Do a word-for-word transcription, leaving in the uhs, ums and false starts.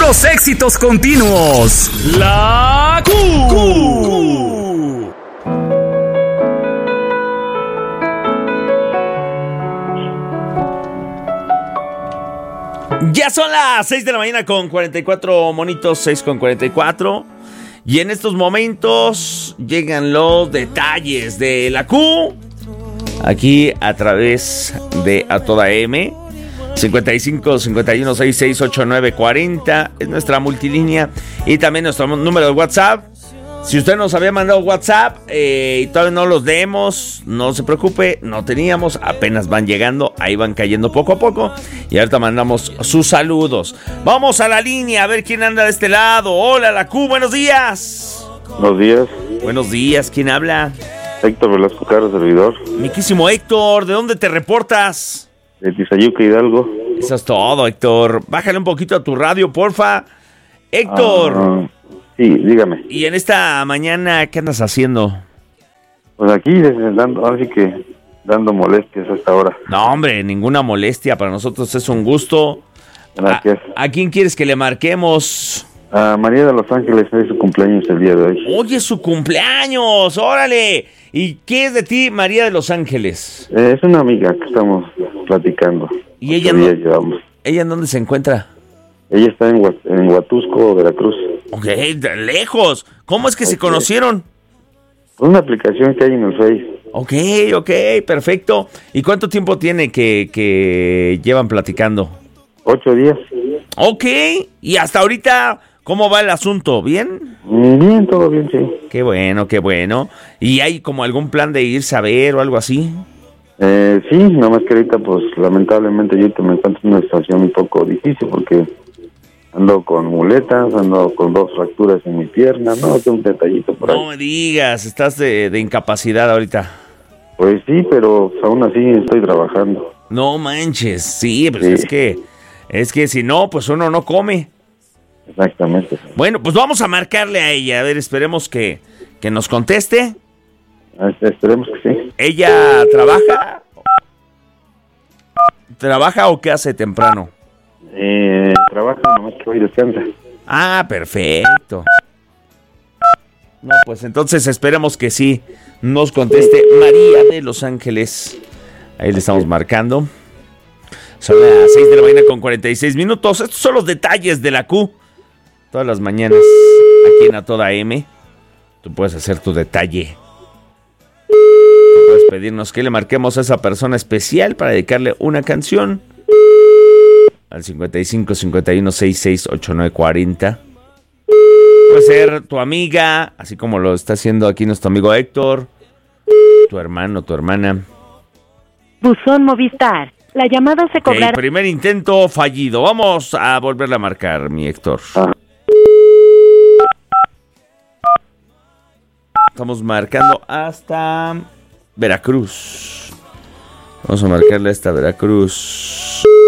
puros éxitos continuos. La Q. Q. Ya son las seis de la mañana con cuarenta y cuatro monitos, seis con cuarenta y cuatro. Y en estos momentos llegan los detalles de la Q. Aquí a través de A Toda M. cincuenta y cinco, cincuenta y uno, sesenta y seis, ochenta y nueve, cuarenta. Es nuestra multilínea. Y también nuestro número de WhatsApp. Si usted nos había mandado WhatsApp eh, y todavía no los leemos, no se preocupe, no teníamos, apenas van llegando, ahí van cayendo poco a poco. Y ahorita mandamos sus saludos. Vamos a la línea a ver quién anda de este lado. Hola, la Q, buenos días. Buenos días. Buenos días, ¿quién habla? Héctor Velasco Caro, servidor. Miquísimo Héctor, ¿de dónde te reportas? De Tizayuca, Hidalgo. Eso es todo, Héctor. Bájale un poquito a tu radio, porfa. Héctor. Ah, sí, dígame. ¿Y en esta mañana qué andas haciendo? Pues aquí, dando, así que dando molestias a esta hora. No, hombre, ninguna molestia. Para nosotros es un gusto. Gracias. ¿A, a quién quieres que le marquemos? A María de Los Ángeles, es su cumpleaños el día de hoy. Oye, su cumpleaños, órale. ¿Y qué es de ti, María de Los Ángeles? Eh, es una amiga que estamos platicando. ¿Y ella, no, llevamos. ella en dónde se encuentra? Ella está en, Huat, en Huatusco, Veracruz. Ok, de lejos. ¿Cómo es que okay. se conocieron? Una aplicación que hay en el Face. Ok, ok, perfecto. ¿Y cuánto tiempo tiene que, que llevan platicando? Ocho días. Ok, y hasta ahorita, ¿cómo va el asunto? ¿Bien? Bien, todo bien, sí. Qué bueno, qué bueno. ¿Y hay como algún plan de irse a ver o algo así? Eh, sí, nada más que ahorita, pues, lamentablemente yo me encuentro en una situación un poco difícil porque ando con muletas, ando con dos fracturas en mi pierna, no, tengo un detallito por ahí. No me digas, estás de, de incapacidad ahorita. Pues sí, pero aún así estoy trabajando. No manches, sí, pues sí. es que, es que si no, pues uno no come. Exactamente. Bueno, pues vamos a marcarle a ella, a ver, esperemos que, que nos conteste. Esperemos que sí. ¿Ella trabaja? ¿Trabaja o qué hace temprano? Eh, trabaja, nomás que hoy descansa. Ah, perfecto. No, pues entonces esperemos que sí nos conteste María de Los Ángeles. Ahí le estamos marcando. Son las seis de la mañana con cuarenta y seis minutos. Estos son los detalles de la Q. Todas las mañanas aquí en A Toda M. Tú puedes hacer tu detalle. Puedes pedirnos que le marquemos a esa persona especial para dedicarle una canción. Al cincuenta y cinco, cincuenta y uno, sesenta y seis, ochenta y nueve, cuarenta. Puede ser tu amiga, así como lo está haciendo aquí nuestro amigo Héctor. Tu hermano, tu hermana. Buzón Movistar. La llamada se cobrará. Okay, primer intento fallido. Vamos a volverle a marcar, mi Héctor. Ah. Estamos marcando hasta Veracruz. Vamos a marcarle hasta Veracruz.